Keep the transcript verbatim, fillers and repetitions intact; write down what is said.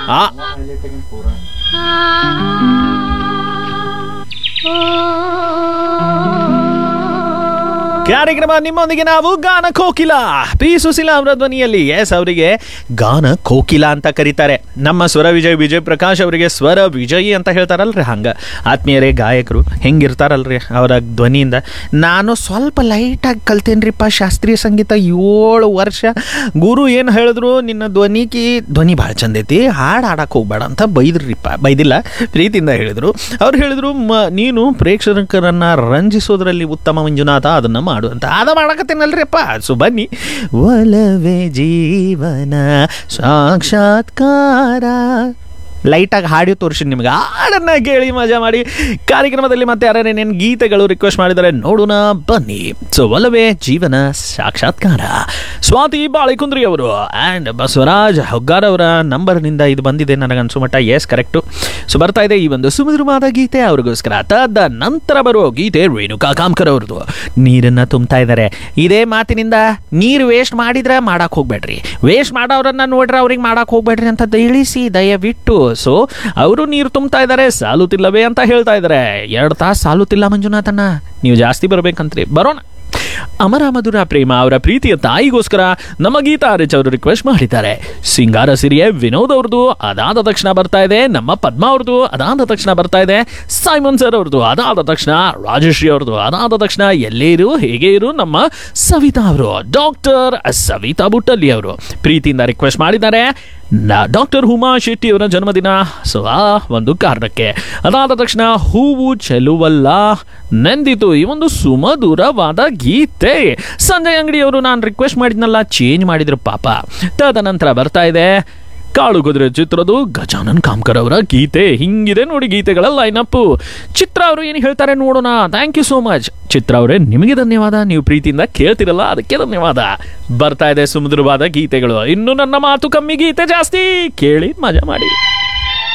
ಆ ಕಾರ್ಯಕ್ರಮ ನಿಮ್ಮೊಂದಿಗೆ ನಾವು ಗಾನ ಕೋಕಿಲ ಪಿ ಸುಶೀಲಾ ಅವರ ಧ್ವನಿಯಲ್ಲಿ. ಎಸ್, ಅವರಿಗೆ ಗಾನ ಕೋಕಿಲ ಅಂತ ಕರೀತಾರೆ. ನಮ್ಮ ಸ್ವರ ವಿಜಯ್ ವಿಜಯ್ ಪ್ರಕಾಶ್ ಅವರಿಗೆ ಸ್ವರ ವಿಜಯಿ ಅಂತ ಹೇಳ್ತಾರಲ್ರಿ, ಹಂಗೆ ಆತ್ಮೀಯರೇ ಗಾಯಕರು ಹೆಂಗಿರ್ತಾರಲ್ರಿ ಅವರ ಧ್ವನಿಯಿಂದ. ನಾನು ಸ್ವಲ್ಪ ಲೈಟಾಗಿ ಕಲ್ತೇನ್ರಿಪ್ಪ ಶಾಸ್ತ್ರೀಯ ಸಂಗೀತ, ಏಳು ವರ್ಷ. ಗುರು ಏನು ಹೇಳಿದ್ರು, ನಿನ್ನ ಧ್ವನಿಗೆ ಧ್ವನಿ ಭಾಳ ಚಂದ ಐತಿ, ಹಾಡು ಹಾಡಕ್ಕೆ ಹೋಗ್ಬೇಡ ಅಂತ ಬೈದ್ರಿಪ್ಪ. ಬೈದಿಲ್ಲ, ಪ್ರೀತಿಯಿಂದ ಹೇಳಿದರು. ಅವ್ರು ಹೇಳಿದ್ರು, ಮ ನೀನು ಪ್ರೇಕ್ಷಕರನ್ನು ರಂಜಿಸೋದ್ರಲ್ಲಿ ಉತ್ತಮ ಮಂಜುನಾಥ, ಅದನ್ನು ಮಾಡು ಅಂತ. ಅದ ಮಾಡಕತ್ತೇನಲ್ರಿಪ್ಪ. ಸೊ ಬನ್ನಿ. ಒಲವೇ ಜೀವನ ಸಾಕ್ಷಾತ್ಕಾರ ಲೈಟಾಗಿ ಹಾಡಿ ತೋರಿಸಿ ನಿಮ್ಗೆ, ಹಾಡನ್ನು ಕೇಳಿ ಮಜಾ ಮಾಡಿ. ಕಾರ್ಯಕ್ರಮದಲ್ಲಿ ಮತ್ತೆ ಯಾರೇನೇನು ಗೀತೆಗಳು ರಿಕ್ವೆಸ್ಟ್ ಮಾಡಿದರೆ ನೋಡೋಣ ಬನ್ನಿ. ಸೊ ಒಲವೇ ಜೀವನ ಸಾಕ್ಷಾತ್ಕಾರ ಸ್ವಾತಿ ಬಾಳಿಕುಂದ್ರಿ ಅವರು ಆ್ಯಂಡ್ ಬಸವರಾಜ್ ಹೊಗ್ಗಾರ್ ಅವರ ನಂಬರ್ನಿಂದ ಇದು ಬಂದಿದೆ ನನಗನ್ಸು ಮಟ್ಟ. S, correct. ಸೊ ಬರ್ತಾ ಇದೆ ಈ ಒಂದು ಸುಮಧುರವಾದ ಗೀತೆ ಅವ್ರಿಗೋಸ್ಕರ. ತದ ನಂತರ ಬರುವ ಗೀತೆ ರೇಣುಕಾ ಕಾಮ್ಕರ್ ಅವ್ರದ್ದು. ನೀರನ್ನು ತುಂಬ್ತಾ ಇದ್ದಾರೆ. ಇದೇ ಮಾತಿನಿಂದ ನೀರು ವೇಸ್ಟ್ ಮಾಡಿದ್ರೆ ಮಾಡಕ್ಕೆ ಹೋಗ್ಬೇಡ್ರಿ, ವೇಸ್ಟ್ ಮಾಡೋರನ್ನ ನೋಡ್ರೆ ಅವ್ರಿಗೆ ಮಾಡಕ್ಕೆ ಹೋಗ್ಬೇಡ್ರಿ ಅಂತ ತಿಳಿಸಿ ದಯವಿಟ್ಟು. ಸೊ ಅವರು ನೀರು ತುಂಬ್ತಾ ಇದ್ದಾರೆ, ಸಾಲುತ್ತಿಲ್ಲವೇ ಅಂತ ಹೇಳ್ತಾ ಇದ್ದಾರೆ. ಎರಡು ತಾಸು ಸಾಲುತ್ತಿಲ್ಲ ಮಂಜುನಾಥನ್ನ, ನೀವು ಜಾಸ್ತಿ ಬರ್ಬೇಕಂತ್ರಿ. ಬರೋಣ. ಅಮರ ಮಧುರ ಪ್ರೇಮ ಅವರ ಪ್ರೀತಿಯ ತಾಯಿಗೋಸ್ಕರ ನಮ್ಮ ಗೀತಾ ಆರ್ ಎಚ್ ಅವರು ರಿಕ್ವೆಸ್ಟ್ ಮಾಡಿದ್ದಾರೆ. ಸಿಂಗಾರ ಸಿರಿಯ ವಿನೋದ್ ಅವ್ರದ್ದು, ಅದಾದ ತಕ್ಷಣ ಬರ್ತಾ ಇದೆ ನಮ್ಮ ಪದ್ಮ ಅವ್ರದ್ದು, ಅದಾದ ತಕ್ಷಣ ಬರ್ತಾ ಇದೆ ಸೈಮನ್ ಸರ್ ಅವ್ರದ್ದು, ಅದಾದ ತಕ್ಷಣ ರಾಜಶ್ರೀ ಅವ್ರದ್ದು, ಅದಾದ ತಕ್ಷಣ ಎಲ್ಲೇ ಇರು ಹೇಗೆ ಇರು ನಮ್ಮ ಸವಿತಾ ಅವರು, ಡಾಕ್ಟರ್ ಸವಿತಾ ಬುಟ್ಟಲ್ಲಿ ಅವರು ಪ್ರೀತಿಯಿಂದ ರಿಕ್ವೆಸ್ಟ್ ಮಾಡಿದ್ದಾರೆ. ಡಾಕ್ಟರ್ ಉಮಾ ಶೆಟ್ಟಿ ಅವರ ಜನ್ಮದಿನ. ಸೊ ಆ ಒಂದು ಕಾರಣಕ್ಕೆ ಅದಾದ ತಕ್ಷಣ ಹೂವು ಚೆಲುವಲ್ಲ ನೆಂದಿತು, ಈ ಒಂದು ಸುಮಧುರವಾದ ಗೀತೆ ಸಂಜಯ್ ಅಂಗಡಿ ಅವರು ನಾನು ರಿಕ್ವೆಸ್ಟ್ ಮಾಡಿದ್ನಲ್ಲ ಚೇಂಜ್ ಮಾಡಿದ್ರು ಪಾಪ. ತದನಂತರ ಬರ್ತಾ ಇದೆ ಕಾಳು ಕುದುರೆ ಚಿತ್ರದ ಗಜಾನನ್ ಕಾಮ್ಕರ್ ಅವರ ಗೀತೆ. ಹಿಂಗಿದೆ ನೋಡಿ ಗೀತೆಗಳ ಲೈನಪ್ಪು. ಚಿತ್ರ ಅವರು ಏನು ಹೇಳ್ತಾರೆ ನೋಡೋಣ. ಥ್ಯಾಂಕ್ ಯು ಸೋ ಮಚ್ ಚಿತ್ರ ಅವರೇ, ನಿಮಗೆ ಧನ್ಯವಾದ. ನೀವು ಪ್ರೀತಿಯಿಂದ ಕೇಳ್ತಿರಲ್ಲ ಅದಕ್ಕೆ ಧನ್ಯವಾದ. ಬರ್ತಾ ಇದೆ ಸುಮಧುರವಾದ ಗೀತೆಗಳು. ಇನ್ನು ನನ್ನ ಮಾತು ಕಮ್ಮಿ, ಗೀತೆ ಜಾಸ್ತಿ. ಕೇಳಿ ಮಜಾ ಮಾಡಿ.